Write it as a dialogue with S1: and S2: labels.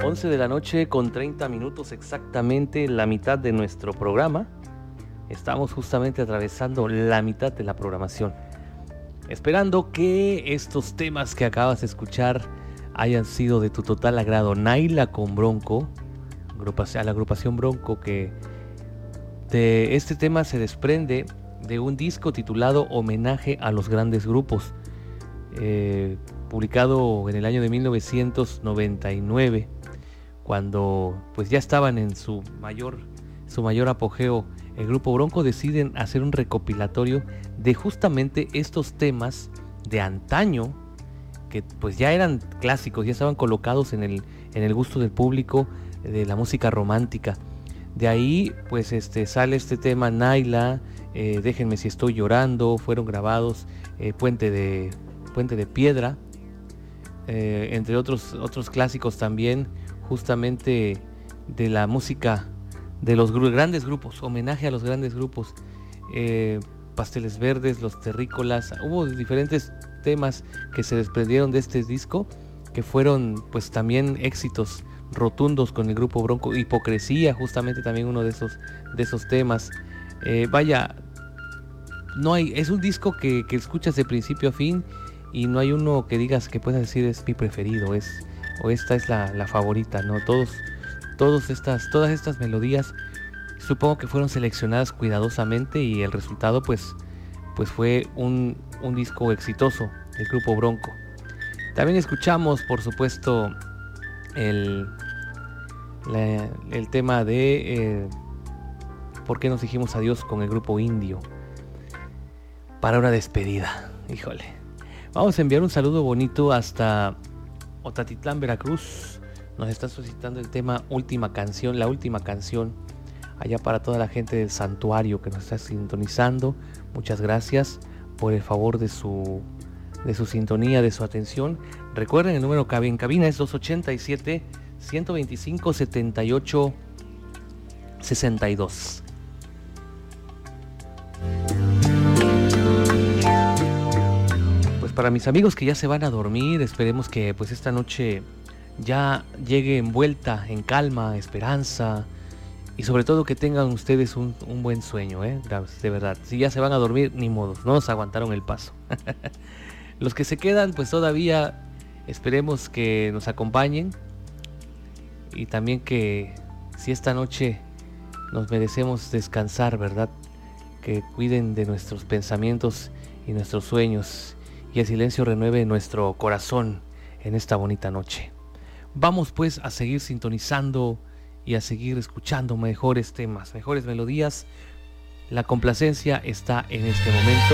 S1: 11 de la noche con 30 minutos, exactamente la mitad de nuestro programa. Estamos justamente atravesando la mitad de la programación, esperando que estos temas que acabas de escuchar hayan sido de tu total agrado. Naila con Bronco, a la agrupación Bronco, que de este tema se desprende de un disco titulado Homenaje a los Grandes Grupos, publicado en el año de 1999, cuando pues ya estaban en su mayor apogeo. El grupo Bronco deciden hacer un recopilatorio de justamente estos temas de antaño, que pues ya eran clásicos, ya estaban colocados en el gusto del público de la música romántica. De ahí pues sale este tema Naila, Déjenme si estoy llorando, fueron grabados Puente de Piedra, entre otros clásicos también, justamente de la música de los grandes grupos, homenaje a los grandes grupos, Pasteles Verdes, Los Terrícolas. Hubo diferentes temas que se desprendieron de este disco que fueron pues también éxitos rotundos con el grupo Bronco. Hipocresía, justamente también uno de esos temas. Es un disco que escuchas de principio a fin y no hay uno que digas que puedas decir es mi preferido, o esta es la favorita, ¿no? Todas estas melodías supongo que fueron seleccionadas cuidadosamente y el resultado pues fue un disco exitoso del grupo Bronco. También escuchamos, por supuesto, el tema de ¿por qué nos dijimos adiós con el grupo Indio? Para una despedida, híjole. Vamos a enviar un saludo bonito hasta Otatitlán, Veracruz. Nos está solicitando el tema la última canción, allá para toda la gente del santuario que nos está sintonizando. Muchas gracias por el favor de su sintonía, de su atención. Recuerden, el número en cabina es 287-125-78-62. Pues para mis amigos que ya se van a dormir, esperemos que pues esta noche ya llegue envuelta en calma, esperanza, y sobre todo que tengan ustedes un buen sueño, de verdad. Si ya se van a dormir, ni modos, no nos aguantaron el paso. Los que se quedan, pues todavía esperemos que nos acompañen, y también que si esta noche nos merecemos descansar, ¿verdad? Que cuiden de nuestros pensamientos y nuestros sueños, y el silencio renueve nuestro corazón en esta bonita noche. Vamos pues a seguir sintonizando y a seguir escuchando mejores temas, mejores melodías. La complacencia está en este momento.